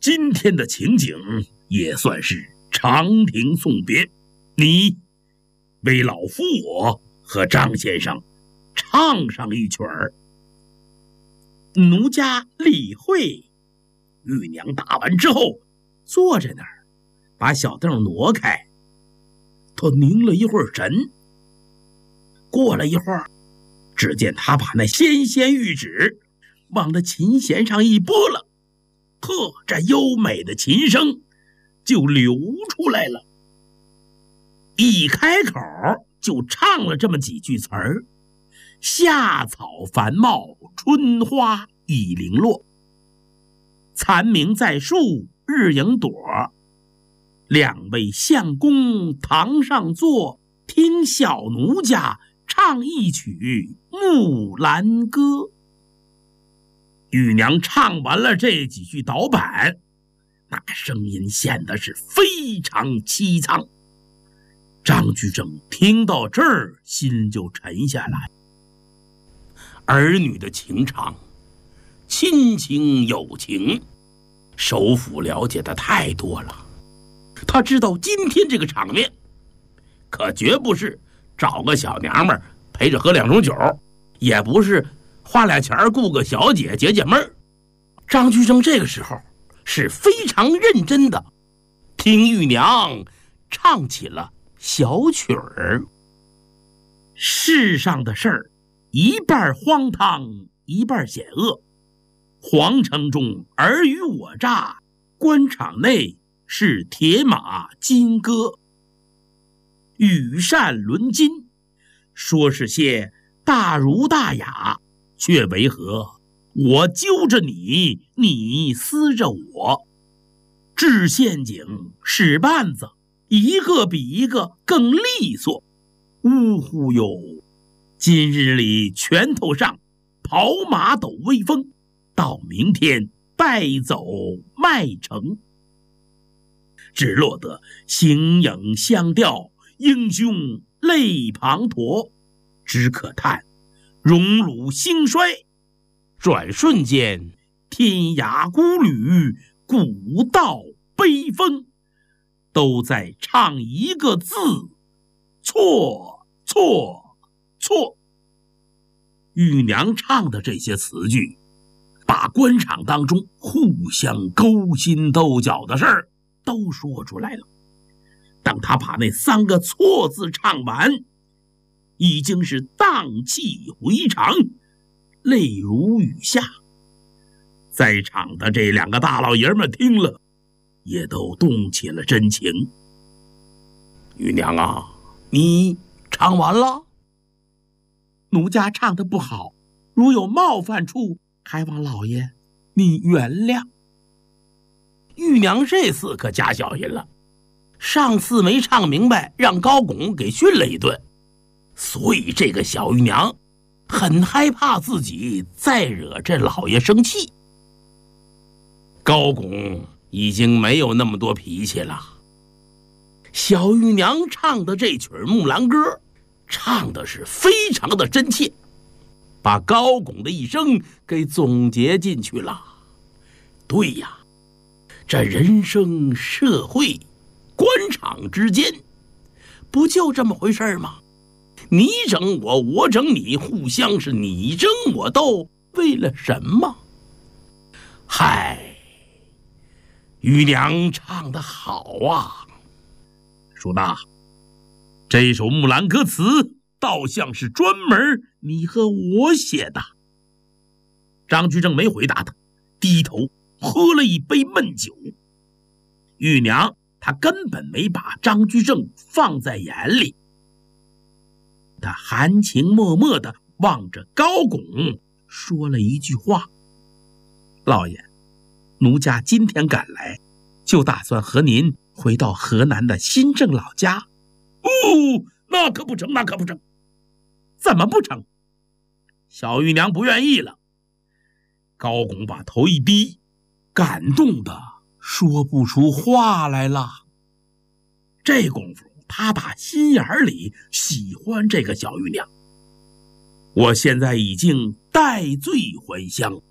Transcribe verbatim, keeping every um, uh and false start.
今天的情景也算是长亭送别，你为老夫我和张先生唱上一曲儿。 奴家理会。 玉娘打完之后坐在那儿，把小凳挪开，他凝了一会儿神。过了一会儿，只见他把那纤纤玉指往那琴弦上一拨了，呵，这优美的琴声就流出来了。一开口就唱了这么几句词儿：夏草繁茂，春花已零落，残明在树，日影朵。两位相公堂上坐，听小奴家唱一曲木兰歌。玉娘唱完了这几句导板，那声音显得是非常凄苍。张居正听到这儿，心就沉下来。儿女的情长，亲情友情，首府了解的太多了。他知道今天这个场面可绝不是找个小娘们陪着喝两盅酒，也不是花俩钱雇个小姐解解闷儿。张居正这个时候是非常认真的听玉娘唱起了小曲儿。世上的事儿一半荒唐，一半险恶。皇城中尔虞我诈，官场内是铁马金戈。羽扇纶巾，说是些大儒大雅，却为何我揪着你，你撕着我？制陷阱使绊子，一个比一个更利索。呜呼哟！今日里拳头上跑马抖威风，到明天败走麦城，只落得形影相吊，英雄泪滂沱。只可叹荣辱兴衰，转瞬间天涯孤旅，古道悲风，都在唱一个字：错错错。玉娘唱的这些词句，把官场当中互相勾心斗角的事儿都说出来了。当他把那三个错字唱完，已经是荡气回肠，泪如雨下。在场的这两个大老爷们听了，也都动起了真情。玉娘啊，你唱完了？ 奴家唱得不好，如有冒犯处，还望老爷你原谅。 玉娘这次可加小心了，上次没唱明白，让高拱给训了一顿，所以这个小玉娘很害怕自己再惹这老爷生气。高拱已经没有那么多脾气了。小玉娘唱的这曲《木兰歌》唱的是非常的真切，把高拱的一生给总结进去了。对呀，这人生社会官场之间不就这么回事吗？你整我，我整你，互相是你争我斗，为了什么？嗨，玉娘唱得好啊。叔大，这首木兰歌词倒像是专门你和我写的。张居正没回答他，低头喝了一杯闷酒。玉娘她根本没把张居正放在眼里，他含情脉脉地望着高拱，说了一句话： 老爷，奴家今天赶来，就打算和您回到河南的新郑老家。 哦，那可不成，那可不成。 怎么不成？ 小玉娘不愿意了。高拱把头一低，感动的说不出话来了。这功夫他打心眼里喜欢这个小玉娘。我现在已经戴罪还乡，